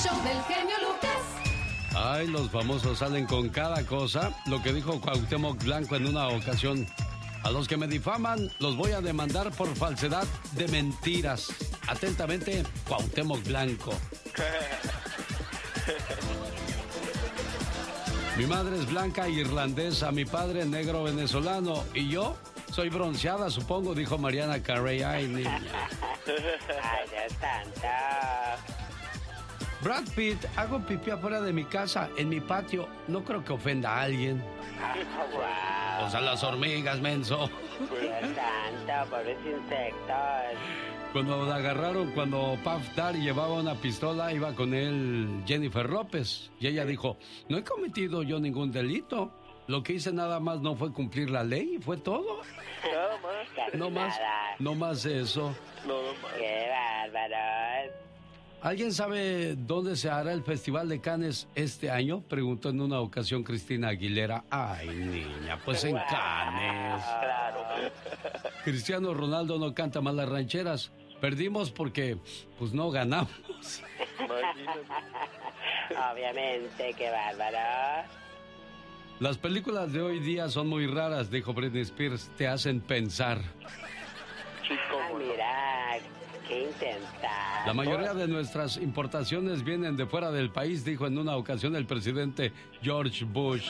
Show del genio Lucas. Ay, los famosos salen con cada cosa. Lo que dijo Cuauhtémoc Blanco en una ocasión. A los que me difaman los voy a demandar por falsedad de mentiras. Atentamente, Cuauhtémoc Blanco. Mi madre es blanca irlandesa, mi padre negro venezolano y yo soy bronceada, supongo, dijo Mariana Carey. Ay, niña. Ay, Dios santo. Brad Pitt, hago pipí afuera de mi casa, en mi patio. No creo que ofenda a alguien. Wow. O sea, las hormigas, menso. Dios santo, pobres insectos. Cuando la agarraron, cuando Puff Daddy llevaba una pistola, iba con él Jennifer López. Y ella dijo, no he cometido yo ningún delito. Lo que hice nada más no fue cumplir la ley, fue todo. Nada más. No más eso. No más. Qué bárbaro. ¿Alguien sabe dónde se hará el Festival de Cannes este año? Preguntó en una ocasión Cristina Aguilera. Ay, niña, pues en Cannes. Claro. Cristiano Ronaldo no canta más las rancheras. Perdimos porque, pues, no ganamos. Imagínate. Obviamente, qué bárbaro. Las películas de hoy día son muy raras, dijo Britney Spears. Te hacen pensar. Sí, cómo no. Mira, qué intensa. La mayoría de nuestras importaciones vienen de fuera del país, dijo en una ocasión el presidente George Bush.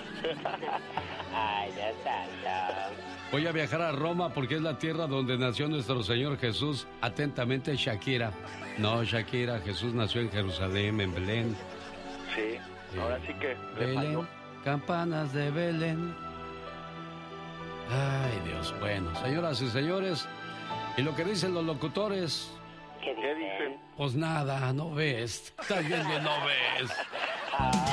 Ay, Dios santo. Voy a viajar a Roma porque es la tierra donde nació nuestro Señor Jesús. Atentamente, Shakira. No, Shakira, Jesús nació en Jerusalén, en Belén. Sí, ahora sí que le Belén, falló. campanas de Belén. Ay, Dios. Bueno, señoras y señores, y lo que dicen los locutores, ¿Qué ¿Qué dicen? dicen? pues nada, no ves. Estás bien que no ves.